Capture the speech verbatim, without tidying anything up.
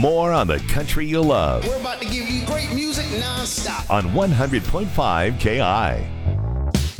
More on the country you love We're about to give you great music non-stop. on one hundred point five K I.